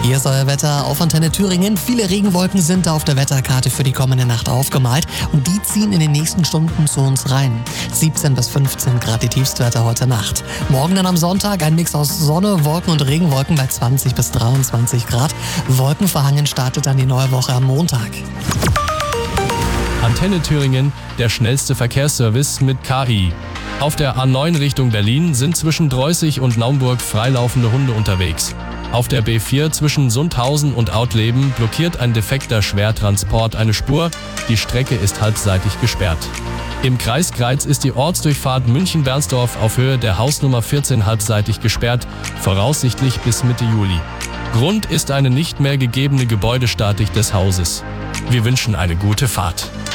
Hier ist euer Wetter auf Antenne Thüringen. Viele Regenwolken sind auf der Wetterkarte für die kommende Nacht aufgemalt und die ziehen in den nächsten Stunden zu uns rein. 17 bis 15 Grad die Tiefstwerte heute Nacht. Morgen dann am Sonntag ein Mix aus Sonne, Wolken und Regenwolken bei 20 bis 23 Grad. Wolkenverhangen startet dann die neue Woche am Montag. Antenne Thüringen, der schnellste Verkehrsservice mit KI. Auf der A9 Richtung Berlin sind zwischen Dreußig und Naumburg freilaufende Hunde unterwegs. Auf der B4 zwischen Sundhausen und Autleben blockiert ein defekter Schwertransport eine Spur. Die Strecke ist halbseitig gesperrt. Im Kreis Greiz ist die Ortsdurchfahrt München-Bernsdorf auf Höhe der Hausnummer 14 halbseitig gesperrt, voraussichtlich bis Mitte Juli. Grund ist eine nicht mehr gegebene Gebäudestatik des Hauses. Wir wünschen eine gute Fahrt.